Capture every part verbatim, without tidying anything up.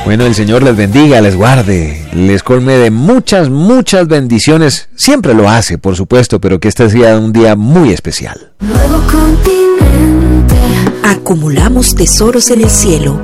Bueno, el Señor les bendiga, les guarde, les colme de muchas, muchas bendiciones. Siempre lo hace, por supuesto, pero que este sea un día muy especial. Nuevo continente. Acumulamos tesoros en el cielo.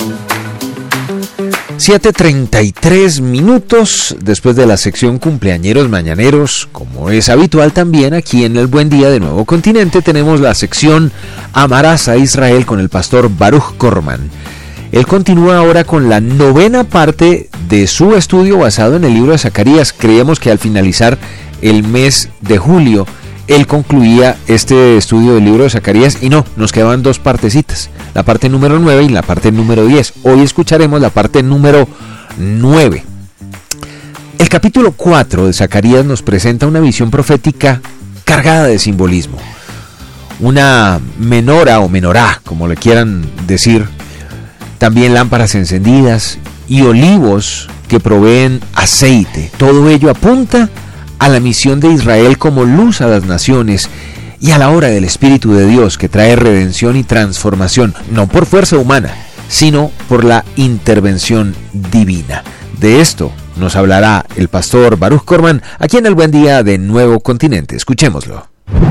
siete treinta y tres minutos después de la sección Cumpleañeros Mañaneros. Como es habitual también aquí en el Buen Día de Nuevo Continente, tenemos la sección Amarás a Israel con el pastor Baruch Korman. Él continúa ahora con la novena parte de su estudio basado en el libro de Zacarías. Creíamos que al finalizar el mes de julio, él concluía este estudio del libro de Zacarías y no, nos quedaban dos partecitas, la parte número nueve y la parte número diez. Hoy escucharemos la parte número nueve. El capítulo cuatro de Zacarías nos presenta una visión profética cargada de simbolismo. Una menora o menorá, como le quieran decir, también lámparas encendidas y olivos que proveen aceite. Todo ello apunta a la misión de Israel como luz a las naciones y a la obra del Espíritu de Dios que trae redención y transformación, no por fuerza humana, sino por la intervención divina. De esto nos hablará el pastor Baruch Korman aquí en el Buen Día de Nuevo Continente. Escuchémoslo.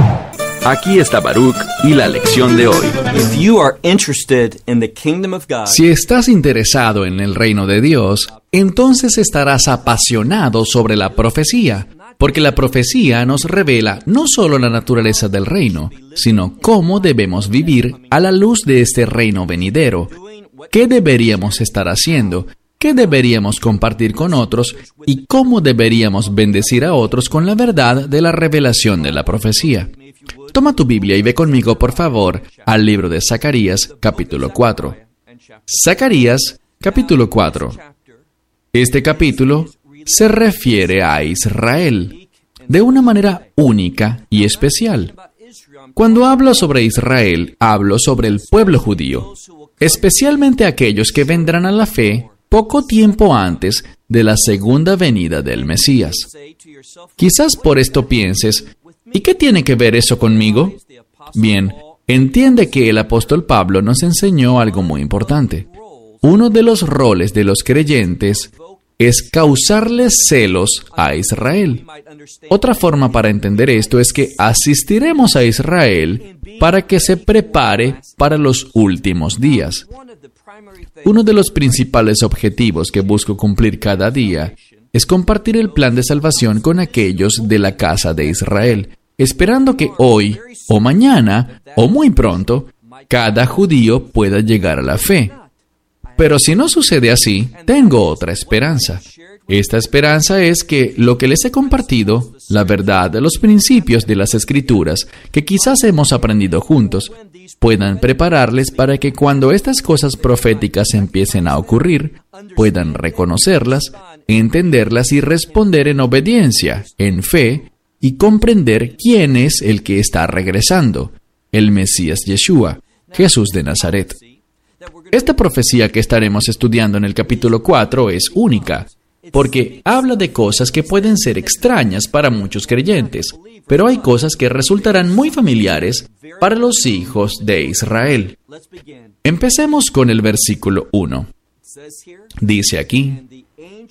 Aquí está Baruch y la lección de hoy. If you are interested in the kingdom of God, Si estás interesado en el reino de Dios, entonces estarás apasionado sobre la profecía, porque la profecía nos revela no solo la naturaleza del reino, sino cómo debemos vivir a la luz de este reino venidero. ¿Qué deberíamos estar haciendo? ¿Qué deberíamos compartir con otros? ¿Y cómo deberíamos bendecir a otros con la verdad de la revelación de la profecía? Toma tu Biblia y ve conmigo, por favor, al libro de Zacarías, capítulo cuatro. Zacarías, capítulo cuatro. Este capítulo se refiere a Israel de una manera única y especial. Cuando hablo sobre Israel, hablo sobre el pueblo judío, especialmente aquellos que vendrán a la fe poco tiempo antes de la segunda venida del Mesías. Quizás por esto pienses, ¿y qué tiene que ver eso conmigo? Bien, entiende que el apóstol Pablo nos enseñó algo muy importante. Uno de los roles de los creyentes es causarles celos a Israel. Otra forma para entender esto es que asistiremos a Israel para que se prepare para los últimos días. Uno de los principales objetivos que busco cumplir cada día es compartir el plan de salvación con aquellos de la casa de Israel, esperando que hoy, o mañana, o muy pronto, cada judío pueda llegar a la fe. Pero si no sucede así, tengo otra esperanza. Esta esperanza es que lo que les he compartido, la verdad de los principios de las Escrituras, que quizás hemos aprendido juntos, puedan prepararles para que cuando estas cosas proféticas empiecen a ocurrir, puedan reconocerlas, entenderlas y responder en obediencia, en fe, y comprender quién es el que está regresando, el Mesías Yeshua, Jesús de Nazaret. Esta profecía que estaremos estudiando en el capítulo cuatro es única, porque habla de cosas que pueden ser extrañas para muchos creyentes, pero hay cosas que resultarán muy familiares para los hijos de Israel. Empecemos con el versículo uno. Dice aquí,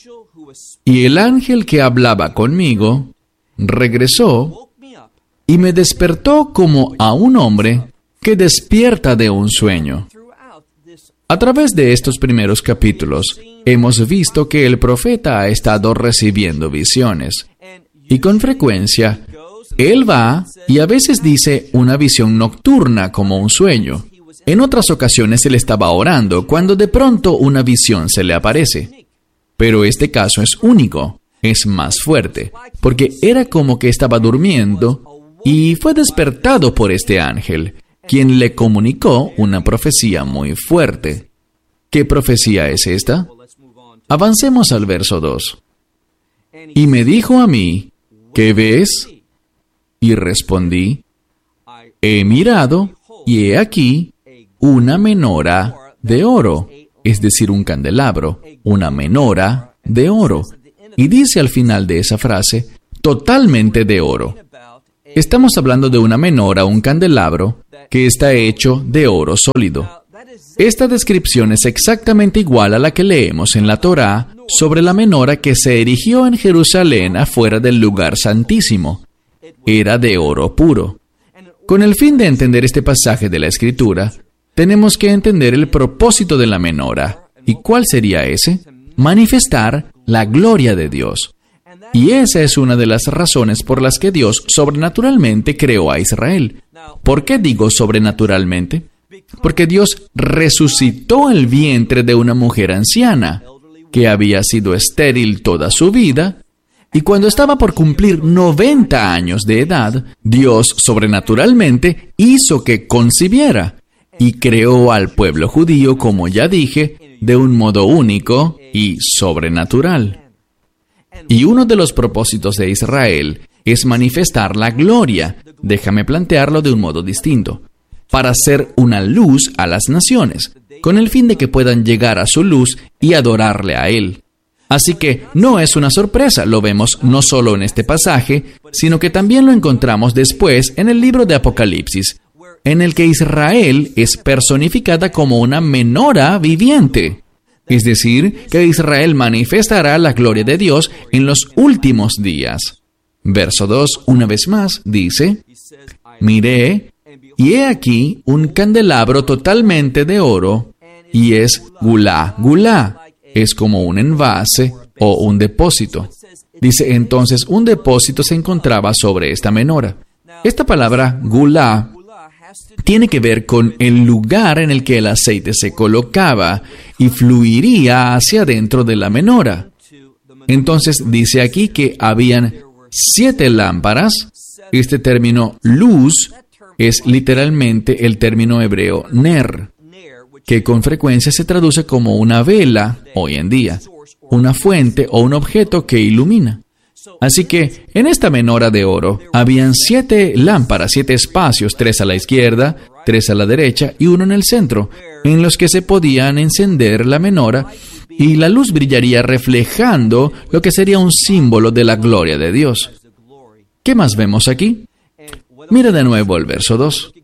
y el ángel que hablaba conmigo regresó y me despertó como a un hombre que despierta de un sueño. A través de estos primeros capítulos, hemos visto que el profeta ha estado recibiendo visiones. Y con frecuencia, él va y a veces dice una visión nocturna como un sueño. En otras ocasiones él estaba orando cuando de pronto una visión se le aparece. Pero este caso es único, es más fuerte, porque era como que estaba durmiendo y fue despertado por este ángel, quien le comunicó una profecía muy fuerte. ¿Qué profecía es esta? Avancemos al verso dos. Y me dijo a mí, ¿qué ves? Y respondí, he mirado, y he aquí una menora de oro, es decir, un candelabro, una menora de oro. Y dice al final de esa frase, totalmente de oro. Estamos hablando de una menora, un candelabro, que está hecho de oro sólido. Esta descripción es exactamente igual a la que leemos en la Torá sobre la menora que se erigió en Jerusalén afuera del lugar santísimo. Era de oro puro. Con el fin de entender este pasaje de la Escritura, tenemos que entender el propósito de la menora. ¿Y cuál sería ese? Manifestar la gloria de Dios. Y esa es una de las razones por las que Dios sobrenaturalmente creó a Israel. ¿Por qué digo sobrenaturalmente? Porque Dios resucitó el vientre de una mujer anciana, que había sido estéril toda su vida, y cuando estaba por cumplir noventa años de edad, Dios sobrenaturalmente hizo que concibiera, y creó al pueblo judío, como ya dije, de un modo único y sobrenatural. Y uno de los propósitos de Israel es manifestar la gloria. Déjame plantearlo de un modo distinto. Para ser una luz a las naciones, con el fin de que puedan llegar a su luz y adorarle a Él. Así que no es una sorpresa, lo vemos no solo en este pasaje, sino que también lo encontramos después en el libro de Apocalipsis, en el que Israel es personificada como una menora viviente. Es decir, que Israel manifestará la gloria de Dios en los últimos días. Verso dos, una vez más, dice: Miré, y he aquí un candelabro totalmente de oro, y es gulá. Gulá es como un envase o un depósito. Dice, entonces un depósito se encontraba sobre esta menora. Esta palabra gulá tiene que ver con el lugar en el que el aceite se colocaba y fluiría hacia dentro de la menora. Entonces dice aquí que habían siete lámparas. Este término luz es literalmente el término hebreo ner, que con frecuencia se traduce como una vela hoy en día, una fuente o un objeto que ilumina. Así que en esta menora de oro habían siete lámparas, siete espacios, tres a la izquierda, tres a la derecha y uno en el centro, en los que se podían encender la menora y la luz brillaría reflejando lo que sería un símbolo de la gloria de Dios. ¿Qué más vemos aquí? Mira de nuevo el verso dos.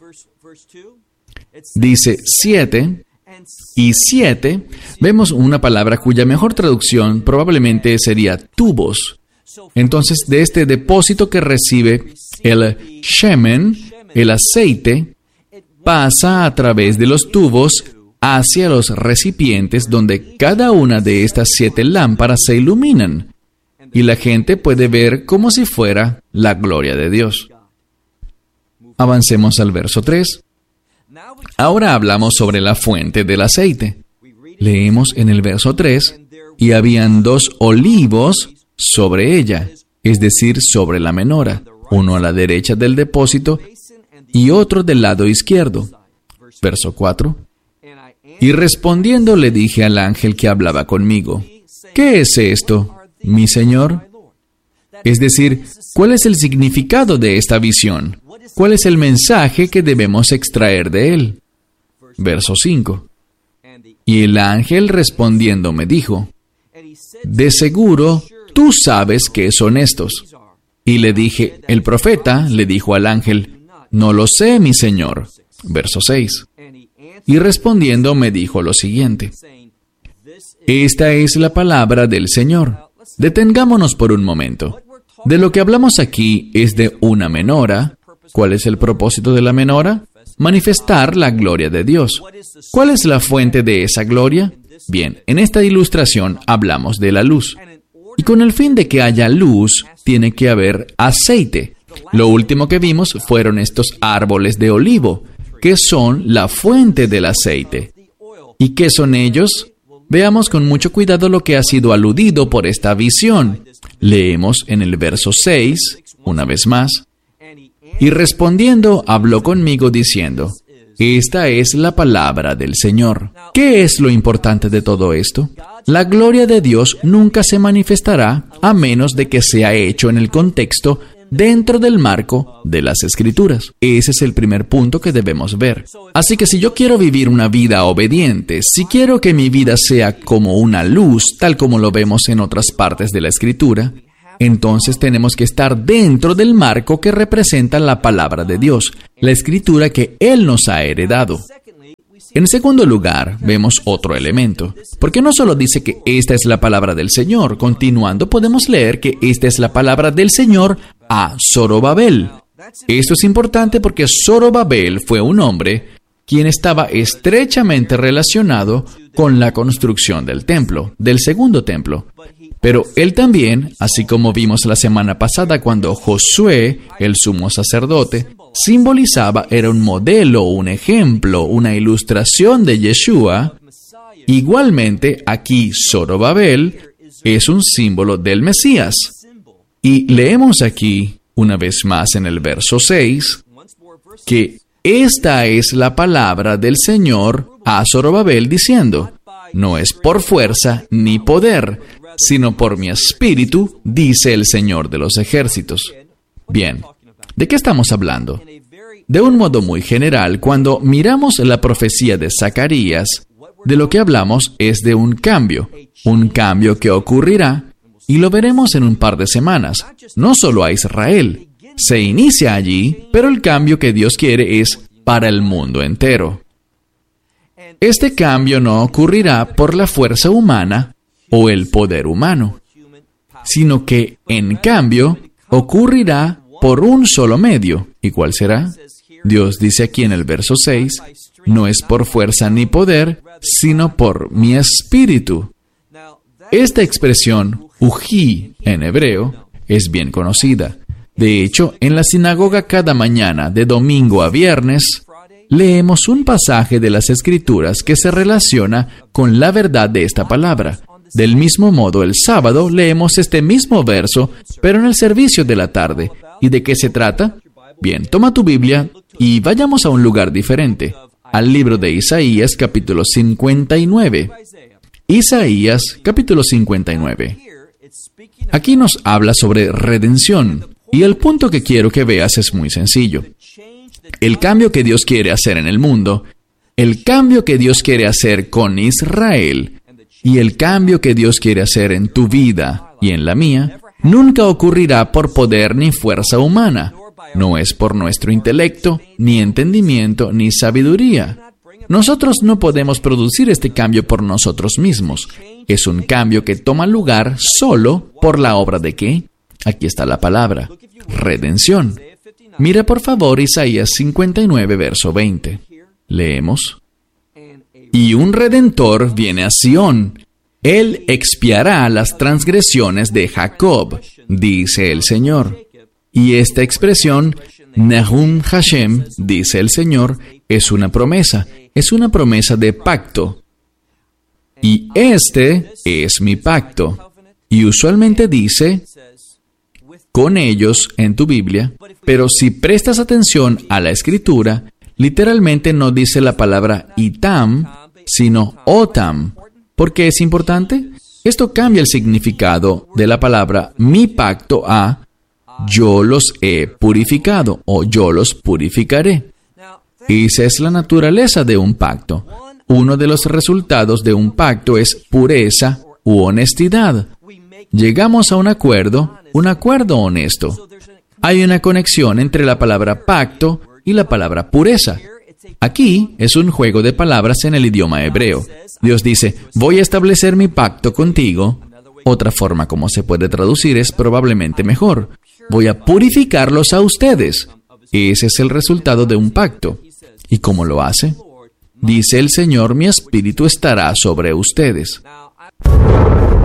Dice siete, y siete, vemos una palabra cuya mejor traducción probablemente sería tubos. Entonces, de este depósito que recibe el shemen, el aceite, pasa a través de los tubos hacia los recipientes donde cada una de estas siete lámparas se iluminan, y la gente puede ver como si fuera la gloria de Dios. Avancemos al verso tres. Ahora hablamos sobre la fuente del aceite. Leemos en el verso tres, y habían dos olivos sobre ella, es decir, sobre la menora, uno a la derecha del depósito y otro del lado izquierdo. Verso cuatro. Y respondiendo le dije al ángel que hablaba conmigo: ¿Qué es esto, mi señor? Es decir, ¿cuál es el significado de esta visión? ¿Cuál es el mensaje que debemos extraer de él? Verso cinco. Y el ángel respondiendo me dijo: De seguro, tú sabes qué son estos. Y le dije, el profeta le dijo al ángel: No lo sé, mi señor. Verso seis. Y respondiendo me dijo lo siguiente: Esta es la palabra del Señor. Detengámonos por un momento. De lo que hablamos aquí es de una menora. ¿Cuál es el propósito de la menora? Manifestar la gloria de Dios. ¿Cuál es la fuente de esa gloria? Bien, en esta ilustración hablamos de la luz. Y con el fin de que haya luz, tiene que haber aceite. Lo último que vimos fueron estos árboles de olivo, que son la fuente del aceite. ¿Y qué son ellos? Veamos con mucho cuidado lo que ha sido aludido por esta visión. Leemos en el verso seis, una vez más. Y respondiendo, habló conmigo diciendo: Esta es la palabra del Señor. ¿Qué es lo importante de todo esto? La gloria de Dios nunca se manifestará a menos de que sea hecho en el contexto dentro del marco de las Escrituras. Ese es el primer punto que debemos ver. Así que si yo quiero vivir una vida obediente, si quiero que mi vida sea como una luz, tal como lo vemos en otras partes de la Escritura, entonces tenemos que estar dentro del marco que representa la palabra de Dios, la Escritura que Él nos ha heredado. En segundo lugar, vemos otro elemento, porque no solo dice que esta es la palabra del Señor, continuando podemos leer que esta es la palabra del Señor a Zorobabel. Esto es importante porque Zorobabel fue un hombre quien estaba estrechamente relacionado con la construcción del templo, del segundo templo. Pero él también, así como vimos la semana pasada cuando Josué, el sumo sacerdote, simbolizaba, era un modelo, un ejemplo, una ilustración de Yeshua, igualmente aquí Zorobabel es un símbolo del Mesías. Y leemos aquí, una vez más en el verso seis, que esta es la palabra del Señor a Zorobabel diciendo, no es por fuerza ni poder, sino por mi espíritu, dice el Señor de los ejércitos. Bien, ¿de qué estamos hablando? De un modo muy general, cuando miramos la profecía de Zacarías, de lo que hablamos es de un cambio, un cambio que ocurrirá, y lo veremos en un par de semanas, no solo a Israel. Se inicia allí, pero el cambio que Dios quiere es para el mundo entero. Este cambio no ocurrirá por la fuerza humana o el poder humano, sino que, en cambio, ocurrirá por un solo medio. ¿Y cuál será? Dios dice aquí en el verso seis, no es por fuerza ni poder, sino por mi espíritu. Esta expresión, ují, en hebreo, es bien conocida. De hecho, en la sinagoga cada mañana, de domingo a viernes, leemos un pasaje de las Escrituras que se relaciona con la verdad de esta palabra. Del mismo modo, el sábado leemos este mismo verso, pero en el servicio de la tarde. ¿Y de qué se trata? Bien, toma tu Biblia y vayamos a un lugar diferente, al libro de Isaías, capítulo cincuenta y nueve. Isaías, capítulo cincuenta y nueve. Aquí nos habla sobre redención, y el punto que quiero que veas es muy sencillo. El cambio que Dios quiere hacer en el mundo, el cambio que Dios quiere hacer con Israel, y el cambio que Dios quiere hacer en tu vida y en la mía, nunca ocurrirá por poder ni fuerza humana. No es por nuestro intelecto, ni entendimiento, ni sabiduría. Nosotros no podemos producir este cambio por nosotros mismos. Es un cambio que toma lugar solo por la obra de ¿qué? Aquí está la palabra, redención. Mira por favor Isaías cincuenta y nueve, verso veinte. Leemos. Y un Redentor viene a Sión. Él expiará las transgresiones de Jacob, dice el Señor. Y esta expresión, Nahum Hashem, dice el Señor, es una promesa. Es una promesa de pacto. Y este es mi pacto. Y usualmente dice, con ellos en tu Biblia, pero si prestas atención a la Escritura, literalmente no dice la palabra itam, sino otam. ¿Por qué es importante? Esto cambia el significado de la palabra mi pacto a yo los he purificado o yo los purificaré. Esa es la naturaleza de un pacto. Uno de los resultados de un pacto es pureza u honestidad. Llegamos a un acuerdo, un acuerdo honesto. Hay una conexión entre la palabra pacto y la palabra pureza. Aquí es un juego de palabras en el idioma hebreo. Dios dice, voy a establecer mi pacto contigo. Otra forma como se puede traducir es probablemente mejor. Voy a purificarlos a ustedes. Ese es el resultado de un pacto. ¿Y cómo lo hace? Dice el Señor, mi espíritu estará sobre ustedes.